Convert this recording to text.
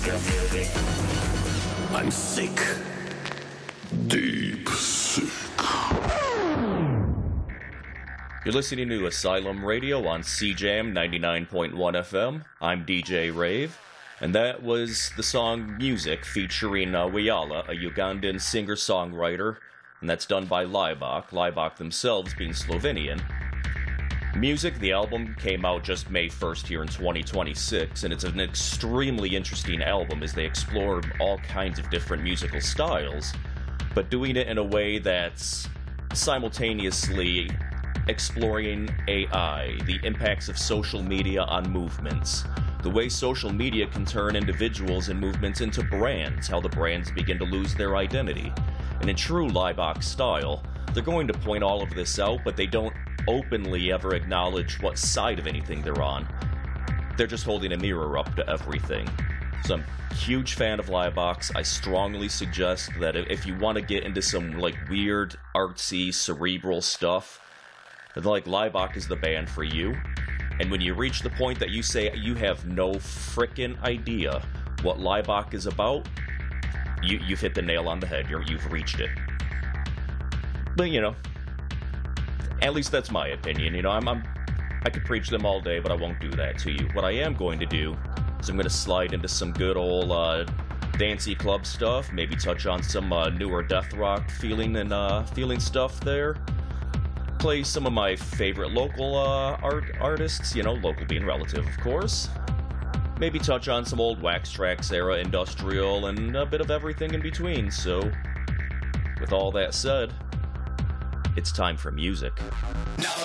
I'm sick. Deep sick. You're listening to Asylum Radio on CJAM 99.1 FM. I'm DJ Rave, and that was the song Music featuring Wiyala, a Ugandan singer-songwriter, and that's done by Laibach themselves being Slovenian. Music, the album, came out just May 1st here in 2026, and it's an extremely interesting album as they explore all kinds of different musical styles, but doing it in a way that's simultaneously exploring AI, the impacts of social media on movements, the way social media can turn individuals and movements into brands, how the brands begin to lose their identity. And in true Laibach style, they're going to point all of this out, but they don't openly ever acknowledge what side of anything they're on. They're just holding a mirror up to everything. So I'm a huge fan of Laibach. I strongly suggest that if you want to get into some weird, artsy, cerebral stuff, Laibach is the band for you. And when you reach the point that you say you have no frickin' idea what Laibach is about, you've hit the nail on the head. You've reached it. But at least that's my opinion. I could preach them all day, but I won't do that to you. What I am going to do is I'm going to slide into some good old dancey club stuff, maybe touch on some newer death rock feeling stuff there. Play some of my favorite local artists, local being relative, of course. Maybe touch on some old Wax Trax era industrial and a bit of everything in between. So, with all that said, it's time for music.